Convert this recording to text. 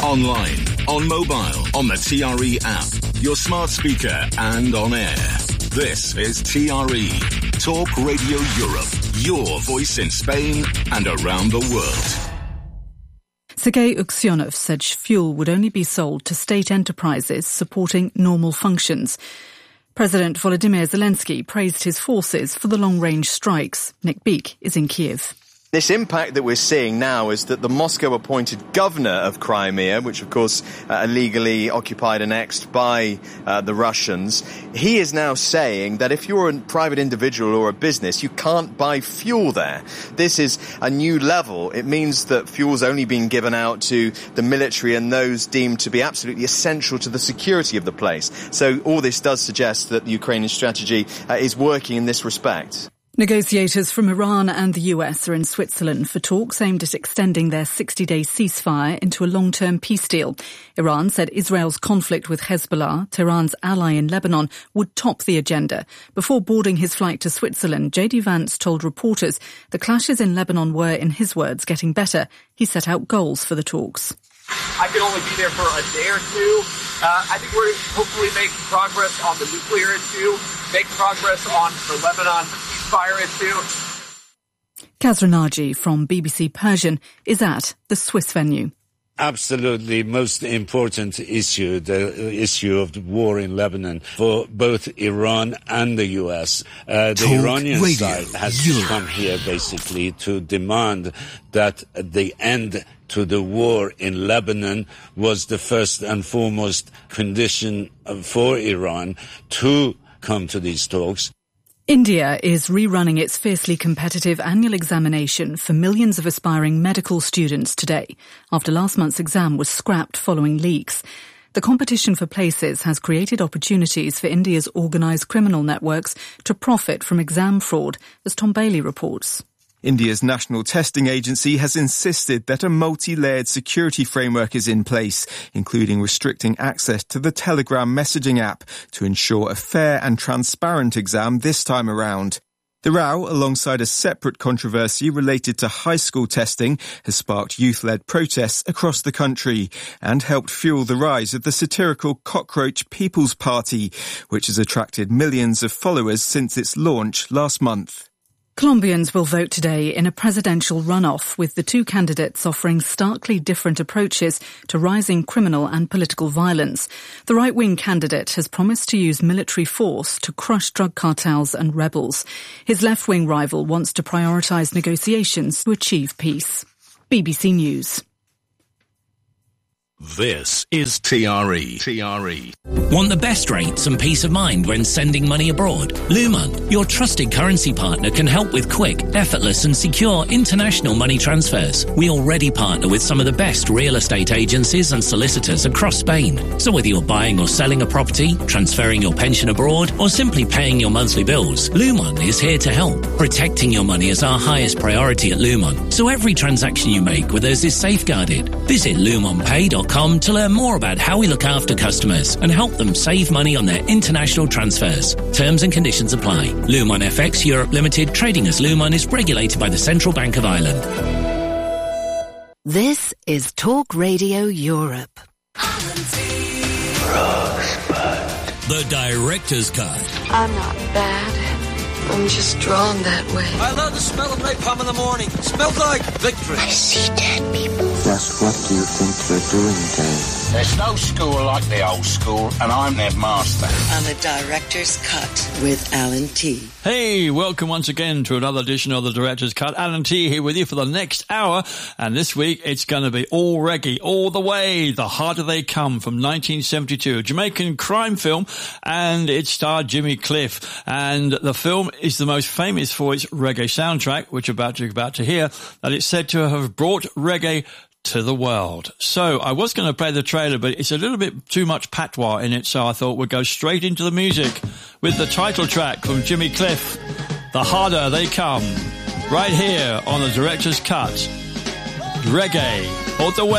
online, on mobile, on the TRE app, your smart speaker and on air. This is TRE, Talk Radio Europe, your voice in Spain and around the world. Sergei Uksyonov said fuel would only be sold to state enterprises supporting normal functions. President Volodymyr Zelensky praised his forces for the long-range strikes. Nick Beak is in Kiev. This impact that we're seeing now is that the Moscow-appointed governor of Crimea, which of course illegally occupied and annexed by the Russians, he is now saying that if you're a private individual or a business, you can't buy fuel there. This is a new level. It means that fuel's only being given out to the military and those deemed to be absolutely essential to the security of the place. So all this does suggest that the Ukrainian strategy is working in this respect. Negotiators from Iran and the US are in Switzerland for talks aimed at extending their 60-day ceasefire into a long-term peace deal. Iran said Israel's conflict with Hezbollah, Tehran's ally in Lebanon, would top the agenda. Before boarding his flight to Switzerland, J.D. Vance told reporters the clashes in Lebanon were, in his words, getting better. He set out goals for the talks. I can only be there for a day or two. I think we're hopefully making progress on the nuclear issue, make progress on the Lebanon ceasefire issue. Kazra Naji from BBC Persian is at the Swiss venue. Absolutely most important issue, the issue of the war in Lebanon for both Iran and the US. The Iranian side has come here basically to demand that the end to the war in Lebanon was the first and foremost condition for Iran to come to these talks. India is rerunning its fiercely competitive annual examination for millions of aspiring medical students today, after last month's exam was scrapped following leaks. The competition for places has created opportunities for India's organised criminal networks to profit from exam fraud, as Tom Bailey reports. India's National Testing Agency has insisted that a multi-layered security framework is in place, including restricting access to the Telegram messaging app to ensure a fair and transparent exam this time around. The row, alongside a separate controversy related to high school testing, has sparked youth-led protests across the country and helped fuel the rise of the satirical Cockroach People's Party, which has attracted millions of followers since its launch last month. Colombians will vote today in a presidential runoff, with the two candidates offering starkly different approaches to rising criminal and political violence. The right-wing candidate has promised to use military force to crush drug cartels and rebels. His left-wing rival wants to prioritise negotiations to achieve peace. BBC News. This is TRE. Want the best rates and peace of mind when sending money abroad? Luman, your trusted currency partner, can help with quick, effortless and secure international money transfers. We already partner with some of the best real estate agencies and solicitors across Spain. So whether you're buying or selling a property, transferring your pension abroad, or simply paying your monthly bills, Luman is here to help. Protecting your money is our highest priority at Luman, so every transaction you make with us is safeguarded. Visit lumonpay.com to learn more about how we look after customers and help them save money on their international transfers. Terms and conditions apply. Luman FX Europe Limited, trading as Luman, is regulated by the Central Bank of Ireland. This is Talk Radio Europe. The Director's Cut. I'm not bad. I'm just drawn that way. I love the smell of napalm in the morning. It smells like victory. I see dead people. Just what do you think they're doing, Dave? There's no school like the old school, and I'm their master. On The Director's Cut with Alan T. Hey, welcome once again to another edition of The Director's Cut. Alan T here with you for the next hour, and this week it's going to be all reggae, all the way. The Harder They Come from 1972, a Jamaican crime film, and it starred Jimmy Cliff. And the film is the most famous for its reggae soundtrack, which you're about to hear, that it's said to have brought reggae to the world. So I was going to play the trailer, but it's a little bit too much patois in it, so I thought we'd go straight into the music with the title track from Jimmy Cliff, The Harder They Come, right here on The Director's Cut. Reggae all the way.